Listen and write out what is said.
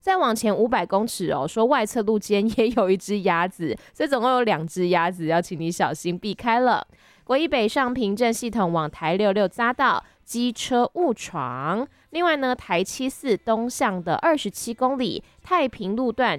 再往前500公尺哦，说外侧路肩也有一只鸭子，所以总共有2只鸭子，要请你小心避开了。国一北上平镇系统往台66匝道，机车误闯。另外呢，台74东向的27公里太平路段